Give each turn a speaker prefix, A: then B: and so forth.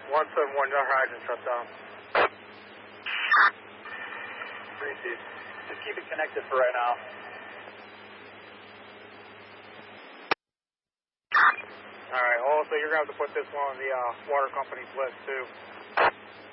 A: 171, your hydrant shut down.
B: Receive. Just keep it connected for right now.
A: Alright, also you're going to have to put this one on the water company's list too.